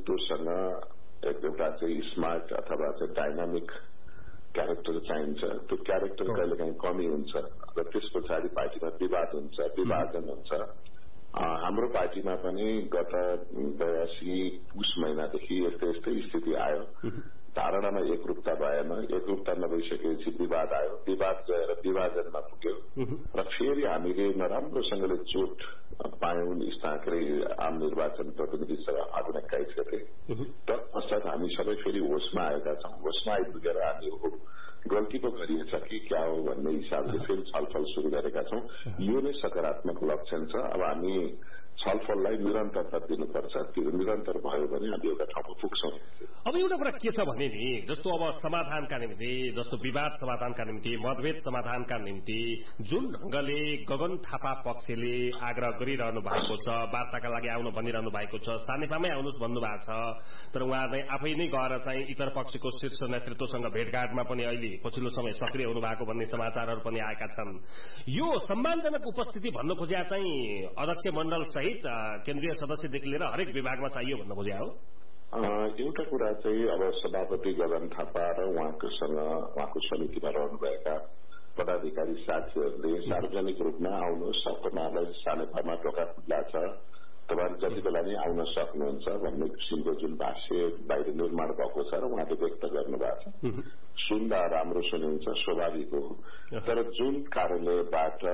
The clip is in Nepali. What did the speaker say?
नेतृत्वसँग एउटा चाहिँ स्मार्ट अथवा चाहिँ डाइनामिक क्यारेक्टर चाहिन्छ। त्यो क्यारेक्टर कहिलेकाहीँ कमी हुन्छ र त्यस पछाडि पार्टीमा विवाद हुन्छ, विभाजन हुन्छ। हाम्रो पार्टीमा पनि गत 82 पुष महिनादेखि यस्तै स्थिति आयो। धारणामा एकरूपता भएन, एकरूपता नभइसकेपछि विवाद आयो, विवाद गएर विभाजनमा पुग्यो र फेरि हामीले नराम्रोसँगले चोट पायौं आम निर्वाचन प्रतिनिधि सभा फागुन 21 गते। तत्पश्चात हामी सबै फेरि होसमा आएका छौं। होसमा आइपुगेर हामी गल्ती पो गरिएछ कि क्या हो भन्ने हिसाबले फेरि छलफल शुरू गरेका छौं। यो नै सकारात्मक लक्षण छ। अब हामी छलफललाई निरन्तरता दिनुपर्छ। त्यो निरन्तर भयो भने हामी एउटा ठाउँमा पुग्छौं। अब एउटा कुरा के छ भने नि, जस्तो अब समाधानका निम्ति, जस्तो विवाद समाधानका निम्ति, मतभेद समाधानका निम्ति जुन ढंगले गगन थापा पक्षले आग्रह गरिरहनु भएको छ, वार्ताका लागि आउन भनिरहनु भएको छ, सानेपामै आउनुस् भन्नु भएको छ, तर उहाँ आफै नै गएर चाहिँ इतर पक्षको शीर्ष नेतृत्वसँग भेटघाटमा पनि अहिले पछिल्लो समय सक्रिय हुनु भएको भन्ने समाचारहरू पनि आएका छन्। यो सम्मानजनक उपस्थिति भन्न खोज्या चाहिँ अध्यक्ष मण्डल सहित केन्द्रीय सदस्यदेखि लिएर हरेक विभागमा चाहियो भन्न खोज्या हो। एउटा कुरा चाहिँ अब सभापति गगन थापा र उहाँको समितिमा रहनुभएका पदाधिकारी साथीहरूले सार्वजनिक रूपमा आउनुहोस्, तपाईँहरूलाई सानेपामा ढोका खुल्ला छ, तपाईँहरू जति बेला नै आउन सक्नुहुन्छ भन्ने किसिमको जुन भाष्य बाहिर निर्माण भएको छ र उहाँले व्यक्त गर्नुभएको छ। सुन्दा राम्रो सुनिन्छ, स्वाभाविक हो। तर जुन कार्यालयबाट